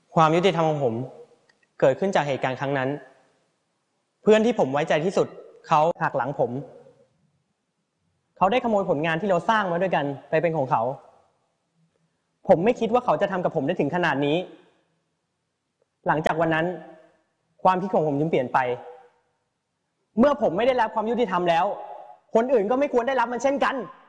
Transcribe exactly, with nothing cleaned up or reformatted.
ความยุติธรรมของผมเกิดขึ้นจากเหตุการณ์ครั้งนั้นเพื่อนที่ผมไว้ใจที่สุดเขาหักหลังผมเขาได้ขโมยผลงานที่เราสร้างมาด้วยกันไปเป็นของเขาผมไม่คิดว่าเขาจะทำกับผมได้ถึงขนาดนี้หลังจากวันนั้นความคิดของผมจึงเปลี่ยนไปเมื่อผมไม่ได้รับความยุติธรรมแล้วคนอื่นก็ไม่ควรได้รับมันเช่นกัน